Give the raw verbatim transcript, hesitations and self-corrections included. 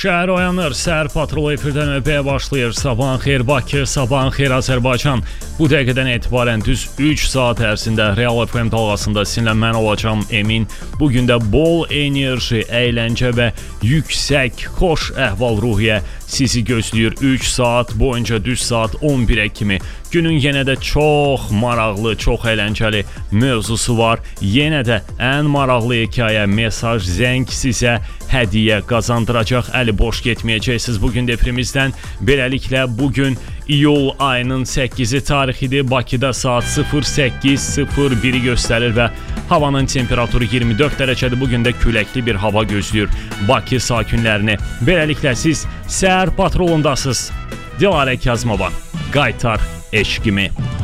Şəhər oyanır, səhər patrolu efirdən növbəyə başlayır. Sabahın xeyir Bakı, sabahın xeyir Azərbaycan. Bu dəqiqədən etibarən düz üç saat ərzində Real F M dalğasında sizinlə mən olacağım Emin. Bugün də bol enerji, əyləncə və yüksək, xoş əhval-ruhiyyə sizi gözləyir. üç saat boyunca düz saat on birə kimi. Günün yenə də çox maraqlı, çox əyləncəli mövzusu var. Yenə də ən maraqlı hekayə, mesaj, zəng sizə hədiyyə qazandıracaq. Əli boş getməyəcəksiniz bugün depremimizdən. Beləliklə bugün iyul ayının səkkizi tarixidir. Bakıda saat sıfır səkkiz sıfır biri göstərir və havanın temperaturu iyirmi dörd dərəcədir. Bugün də küləkli bir hava gözləyir Bakı sakinlərini. Beləliklə siz səhər patrolundasınız. Dilarə Kazımova, qaytar eşqimi.